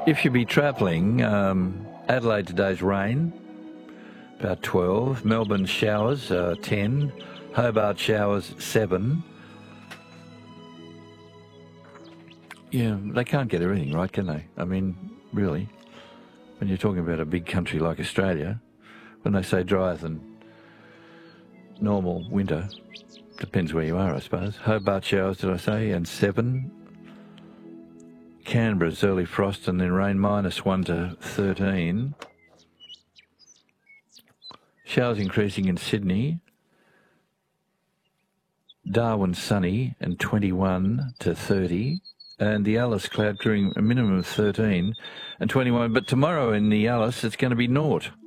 If you be travelling, Adelaide today's rain, about 12. Melbourne showers, 10. Hobart showers, 7. Yeah, they can't get everything right, can they? I mean, really, when you're talking about a big country like Australia, when they say drier than normal winter, depends where you are, I suppose. Hobart showers, did I say, and 7. Canberra's early frost and then rain, -1 to 13. Showers increasing in Sydney. Darwin sunny and 21 to 30. And the Alice cloud clearing a minimum of 13 and 21. But tomorrow in the Alice, it's going to be 0.